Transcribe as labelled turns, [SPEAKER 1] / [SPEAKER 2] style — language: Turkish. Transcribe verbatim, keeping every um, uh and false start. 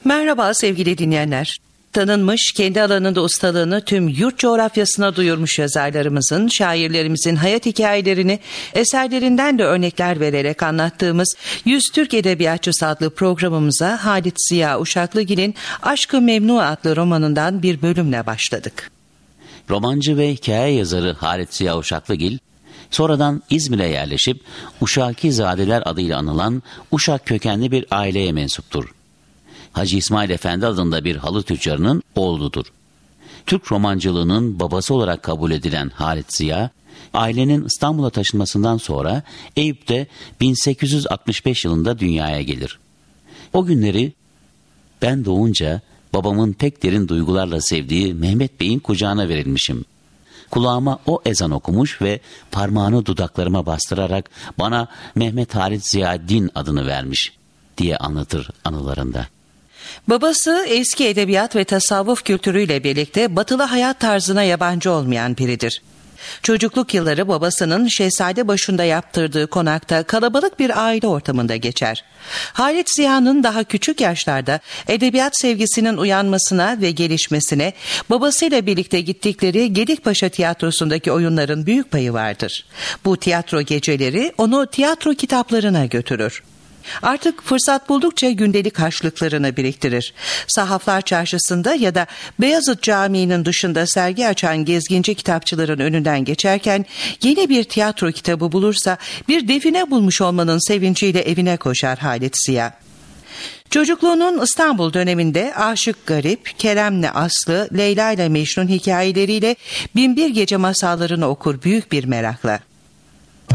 [SPEAKER 1] Merhaba sevgili dinleyenler. Tanınmış, kendi alanında ustalığını tüm yurt coğrafyasına duyurmuş yazarlarımızın, şairlerimizin hayat hikayelerini eserlerinden de örnekler vererek anlattığımız yüz Türk Edebiyatçısı adlı programımıza Halit Ziya Uşaklıgil'in Aşk-ı Memnu adlı romanından bir bölümle başladık.
[SPEAKER 2] Romancı ve hikaye yazarı Halit Ziya Uşaklıgil, sonradan İzmir'e yerleşip Uşakizadeler adıyla anılan Uşak kökenli bir aileye mensuptur. Hacı İsmail Efendi adında bir halı tüccarının oğludur. Türk romancılığının babası olarak kabul edilen Halit Ziya, ailenin İstanbul'a taşınmasından sonra Eyüp'te bin sekiz yüz altmış beş yılında dünyaya gelir. O günleri ben doğunca babamın pek derin duygularla sevdiği Mehmet Bey'in kucağına verilmişim. Kulağıma o ezan okumuş ve parmağını dudaklarıma bastırarak bana Mehmet Halit Ziyaddin adını vermiş diye anlatır anılarında.
[SPEAKER 1] Babası eski edebiyat ve tasavvuf kültürüyle birlikte batılı hayat tarzına yabancı olmayan biridir. Çocukluk yılları babasının Şehzadebaşı'nda yaptırdığı konakta kalabalık bir aile ortamında geçer. Halit Ziya'nın daha küçük yaşlarda edebiyat sevgisinin uyanmasına ve gelişmesine babasıyla birlikte gittikleri Gedikpaşa Tiyatrosu'ndaki oyunların büyük payı vardır. Bu tiyatro geceleri onu tiyatro kitaplarına götürür. Artık fırsat buldukça gündelik harçlıklarını biriktirir. Sahaflar Çarşısı'nda ya da Beyazıt Camii'nin dışında sergi açan gezginci kitapçıların önünden geçerken yeni bir tiyatro kitabı bulursa bir define bulmuş olmanın sevinciyle evine koşar Halit Ziya. Çocukluğunun İstanbul döneminde Aşık Garip, Kerem'le Aslı, Leyla ile Mecnun hikayeleriyle Binbir Gece masallarını okur büyük bir merakla.